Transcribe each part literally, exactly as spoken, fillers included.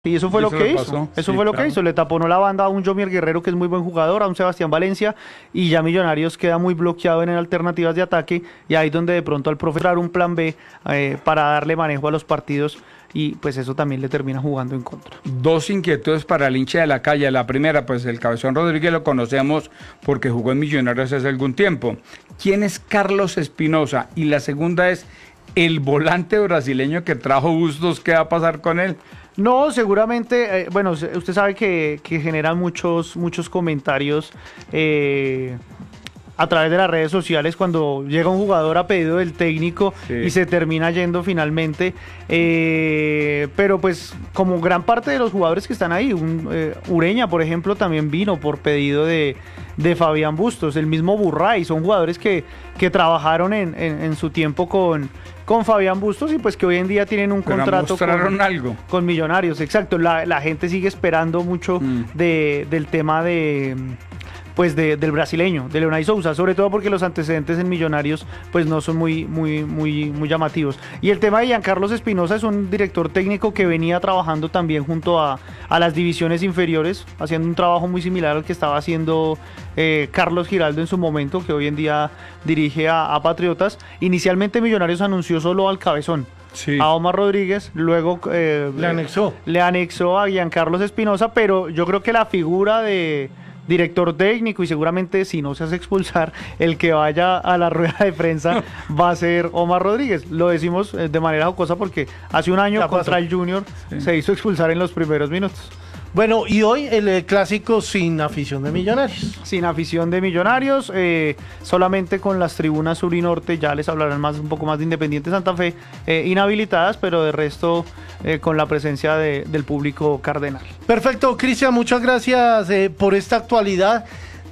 Y eso fue ¿Y lo eso que le hizo, pasó? eso Sí, fue lo claro. que hizo, le taponó la banda a un Jomier Guerrero que es muy buen jugador, a un Sebastián Valencia, y ya Millonarios queda muy bloqueado en alternativas de ataque, y ahí donde de pronto al profe dar un plan B eh, para darle manejo a los partidos, y pues eso también le termina jugando en contra. Dos inquietudes para el hincha de la calle. La primera, pues el Cabezón Rodríguez lo conocemos porque jugó en Millonarios hace algún tiempo. ¿Quién es Carlos Espinosa? Y la segunda es el volante brasileño que trajo Bustos, ¿qué va a pasar con él? No, seguramente, eh, bueno, se- usted sabe que, que generan muchos, muchos comentarios eh, a través de las redes sociales cuando llega un jugador a pedido del técnico Sí. y se termina yendo finalmente. Eh, pero pues como gran parte de los jugadores que están ahí, un, eh, Ureña, por ejemplo, también vino por pedido de, de Fabián Bustos, el mismo Burray, son jugadores que, que trabajaron en, en, en su tiempo con, con Fabián Bustos y pues que hoy en día tienen un Pero contrato mostraron con, algo. con Millonarios, exacto. La, la gente sigue esperando mucho Mm. de, del tema de pues de, del brasileño, de Leonay Sousa, sobre todo porque los antecedentes en Millonarios pues no son muy, muy, muy, muy llamativos. Y el tema de Giancarlos Espinosa es un director técnico que venía trabajando también junto a, a las divisiones inferiores, haciendo un trabajo muy similar al que estaba haciendo eh, Carlos Giraldo en su momento, que hoy en día dirige a, a Patriotas. Inicialmente Millonarios anunció solo al Cabezón, Sí. a Omar Rodríguez, luego eh, Le anexó. le anexó a Giancarlos Espinosa, pero yo creo que la figura de director técnico y seguramente si no se hace expulsar, el que vaya a la rueda de prensa va a ser Omar Rodríguez. Lo decimos eh, de manera jocosa porque hace un año Ya pasó. contra el Junior Sí. se hizo expulsar en los primeros minutos. Bueno, y hoy el eh, clásico sin afición de Millonarios. Sin afición de Millonarios, eh, solamente con las tribunas sur y norte, ya les hablarán más un poco más de Independiente Santa Fe, eh, inhabilitadas, pero de resto eh, con la presencia de- del público cardenal. Perfecto, Cristian, muchas gracias eh, por esta actualidad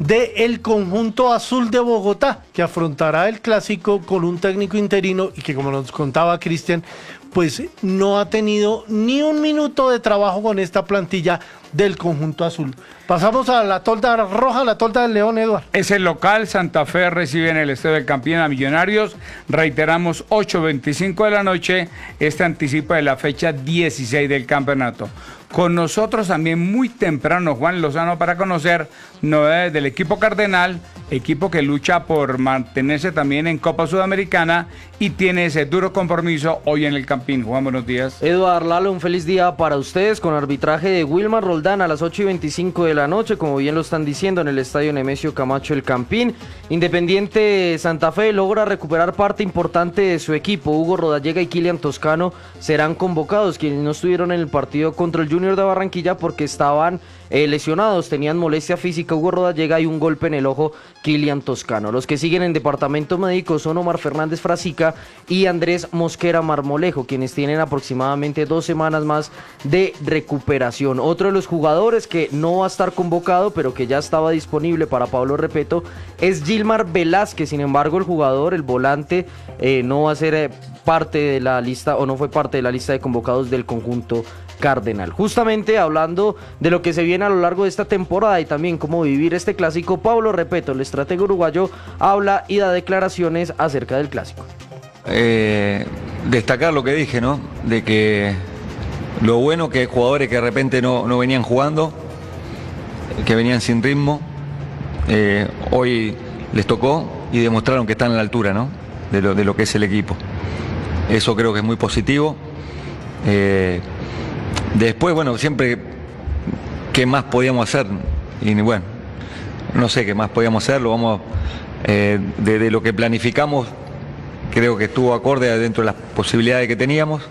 del conjunto azul de Bogotá, que afrontará el clásico con un técnico interino y que, como nos contaba Cristian, pues no ha tenido ni un minuto de trabajo con esta plantilla del conjunto azul. Pasamos a la tolda roja, la tolda del León, Eduardo. Es el local, Santa Fe recibe en el Estadio del Campín a Millonarios. Reiteramos, ocho veinticinco de la noche, este anticipo de la fecha dieciséis del campeonato. Con nosotros también muy temprano Juan Lozano para conocer novedades del equipo cardenal, equipo que lucha por mantenerse también en Copa Sudamericana y tiene ese duro compromiso hoy en el Campín. Juan, buenos días. Eduard Lalo, un feliz día para ustedes con arbitraje de Wilmar Roldán a las ocho y veinticinco de la noche, como bien lo están diciendo, en el estadio Nemesio Camacho El Campín. Independiente Santa Fe logra recuperar parte importante de su equipo. Hugo Rodallega y Kilian Toscano serán convocados, quienes no estuvieron en el partido contra el Junior de Barranquilla porque estaban eh, lesionados, tenían molestia física. Hugo Rodallega y un golpe en el ojo Kilian Toscano. Los que siguen en departamento médico son Omar Fernández Frasica y Andrés Mosquera Marmolejo, quienes tienen aproximadamente dos semanas más de recuperación. Otro de los jugadores que no va a estar convocado, pero que ya estaba disponible para Pablo Repeto, es Gilmar Velázquez. Sin embargo, el jugador, el volante, eh, no va a ser eh, parte de la lista, o no fue parte de la lista de convocados del conjunto cardenal. Justamente hablando de lo que se viene a lo largo de esta temporada y también cómo vivir este clásico, Pablo Repeto, el estratega uruguayo, habla y da declaraciones acerca del clásico. Eh, destacar lo que dije, ¿no? De que lo bueno que hay jugadores que de repente no, no venían jugando, que venían sin ritmo, eh, hoy les tocó y demostraron que están a la altura, ¿no? De lo, de lo que es el equipo. Eso creo que es muy positivo. Eh, después, bueno, siempre, ¿qué más podíamos hacer? Y bueno, no sé qué más podíamos hacer, lo vamos, eh, de, de lo que planificamos, creo que estuvo acorde dentro de las posibilidades que teníamos.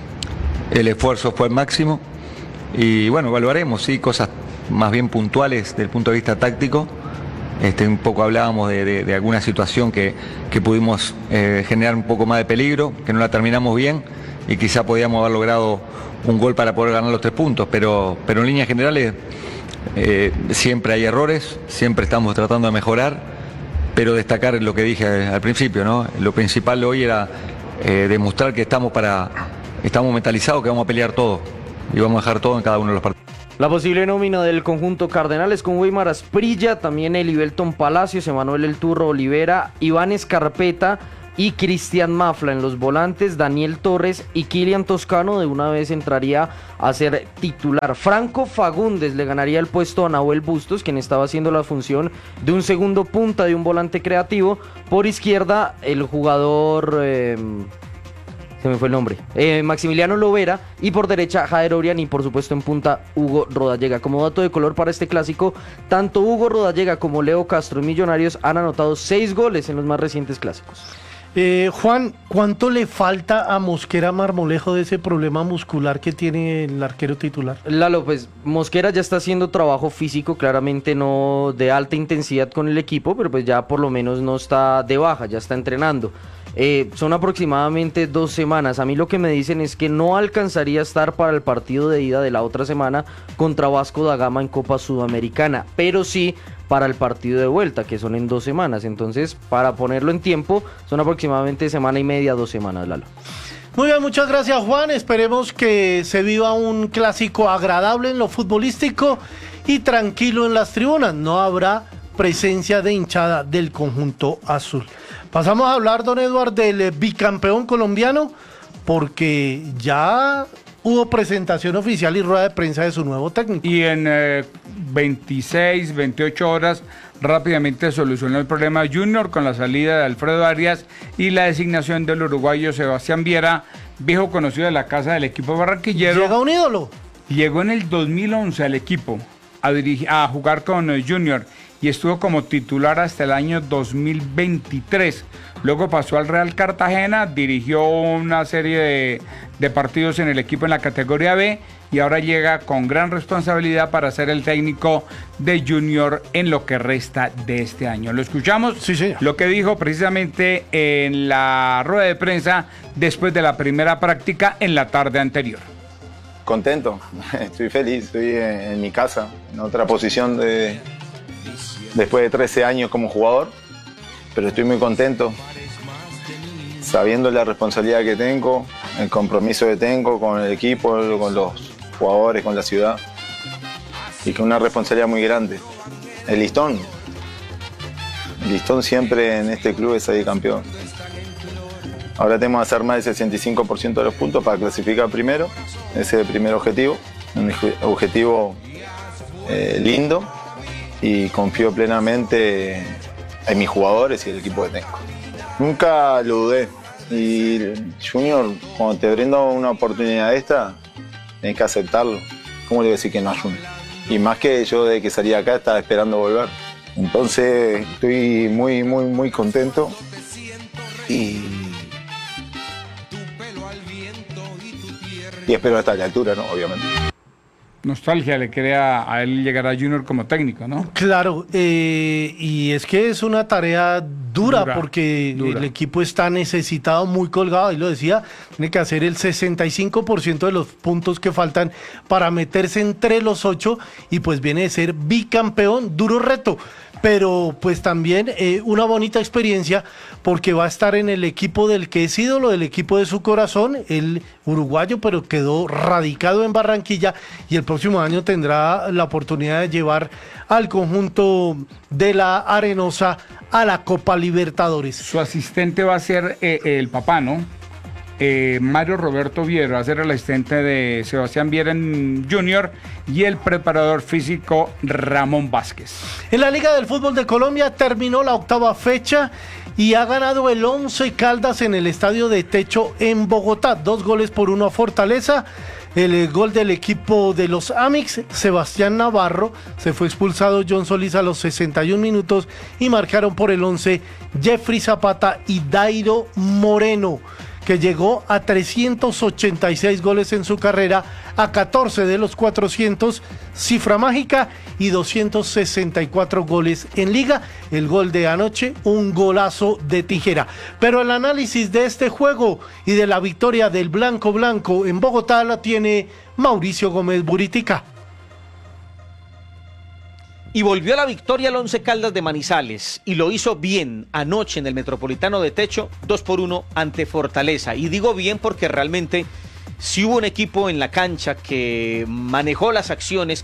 El esfuerzo fue el máximo. Y bueno, evaluaremos, sí, cosas más bien puntuales desde el punto de vista táctico. Este, un poco hablábamos de, de, de alguna situación que, que pudimos eh, generar un poco más de peligro, que no la terminamos bien y quizá podíamos haber logrado un gol para poder ganar los tres puntos. Pero, pero en líneas generales eh, siempre hay errores, siempre estamos tratando de mejorar. Pero destacar lo que dije al principio, ¿no? Lo principal de hoy era eh, demostrar que estamos para, estamos mentalizados, que vamos a pelear todo y vamos a dejar todo en cada uno de los partidos. La posible nómina del conjunto cardenal es con Weimar Asprilla, también Elivelton Palacios, Emanuel El Turro Olivera, Iván Escarpeta, y Cristian Mafla en los volantes, Daniel Torres y Kylian Toscano de una vez entraría a ser titular. Franco Fagundes le ganaría el puesto a Nahuel Bustos, quien estaba haciendo la función de un segundo punta de un volante creativo. Por izquierda el jugador... Eh, se me fue el nombre, eh, Maximiliano Lovera, y por derecha Jader Orián, y por supuesto en punta Hugo Rodallega. Como dato de color para este clásico, tanto Hugo Rodallega como Leo Castro en Millonarios han anotado seis goles en los más recientes clásicos. Eh, Juan, ¿cuánto le falta a Mosquera Marmolejo de ese problema muscular que tiene el arquero titular? Lalo, pues Mosquera ya está haciendo trabajo físico, claramente no de alta intensidad con el equipo, pero pues ya por lo menos no está de baja, ya está entrenando. Eh, son aproximadamente dos semanas. A mí lo que me dicen es que no alcanzaría a estar para el partido de ida de la otra semana contra Vasco da Gama en Copa Sudamericana, pero sí para el partido de vuelta, que son en dos semanas. Entonces, para ponerlo en tiempo, son aproximadamente semana y media, dos semanas, Lalo. Muy bien, muchas gracias, Juan. Esperemos que se viva un clásico agradable en lo futbolístico y tranquilo en las tribunas. No habrá presencia de hinchada del conjunto azul. Pasamos a hablar, don Eduardo, del bicampeón colombiano, porque ya hubo presentación oficial y rueda de prensa de su nuevo técnico. Y en eh, veintiséis, veintiocho horas rápidamente solucionó el problema Junior con la salida de Alfredo Arias y la designación del uruguayo Sebastián Viera, viejo conocido de la casa del equipo barranquillero. Llega un ídolo. Llegó en el dos mil once al equipo a, dirigir, a jugar con eh, Junior y estuvo como titular hasta el año dos mil veintitrés. Luego pasó al Real Cartagena, dirigió una serie de, de partidos en el equipo en la categoría B y ahora llega con gran responsabilidad para ser el técnico de Junior en lo que resta de este año. ¿Lo escuchamos? Sí, señor. Lo que dijo precisamente en la rueda de prensa después de la primera práctica en la tarde anterior. Contento, estoy feliz, estoy en, en mi casa, en otra posición de... después de trece años como jugador, pero estoy muy contento, sabiendo la responsabilidad que tengo, el compromiso que tengo con el equipo, con los jugadores, con la ciudad, y con una responsabilidad muy grande. El listón, el listón siempre en este club es salir campeón. Ahora tenemos que hacer más del sesenta y cinco por ciento de los puntos para clasificar primero, ese es el primer objetivo, un objetivo eh, lindo. Y confío plenamente en mis jugadores y el equipo que tengo. Nunca lo dudé. Y Junior, cuando te brinda una oportunidad esta, tienes que aceptarlo. ¿Cómo le voy a decir que no a Junior? Y más que yo de que salí acá estaba esperando volver. Entonces estoy muy, muy, muy contento. Y, y espero estar a la altura, ¿no? Obviamente. Nostalgia le crea a él llegar a Junior como técnico, ¿no? Claro, eh, y es que es una tarea dura, Dura, porque dura. el equipo está necesitado, muy colgado, y lo decía, tiene que hacer el sesenta y cinco por ciento de los puntos que faltan para meterse entre los ocho, y pues viene de ser bicampeón, duro reto, pero pues también eh, una bonita experiencia, porque va a estar en el equipo del que es ídolo, del equipo de su corazón, el uruguayo, pero quedó radicado en Barranquilla, y el próximo año tendrá la oportunidad de llevar al conjunto de la Arenosa a la Copa Libertadores. Su asistente va a ser eh, el papá, ¿no? Eh, Mario Roberto Viera va a ser el asistente de Sebastián Viera en Junior y el preparador físico Ramón Vázquez. En la Liga del Fútbol de Colombia terminó la octava fecha y ha ganado el Once Caldas en el Estadio de Techo en Bogotá. Dos goles por uno a Fortaleza. El gol del equipo de los Amix, Sebastián Navarro, se fue expulsado John Solís a los sesenta y un minutos y marcaron por el once Jeffrey Zapata y Dairo Moreno, que llegó a trescientos ochenta y seis goles en su carrera, a catorce de los cuatrocientos, cifra mágica, y doscientos sesenta y cuatro goles en liga. El gol de anoche, un golazo de tijera. Pero el análisis de este juego y de la victoria del Blanco Blanco en Bogotá la tiene Mauricio Gómez Buritica. Y volvió a la victoria el Once Caldas de Manizales y lo hizo bien anoche en el Metropolitano de Techo, dos por uno ante Fortaleza. Y digo bien porque realmente si hubo un equipo en la cancha que manejó las acciones,